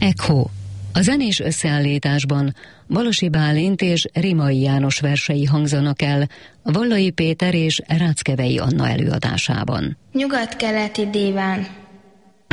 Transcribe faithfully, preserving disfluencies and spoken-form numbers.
Echo. A zenés összeállításban Balosi Bálint és Rimai János versei hangzanak el Vallai Péter és Ráckevei Anna előadásában. Nyugat-keleti díván.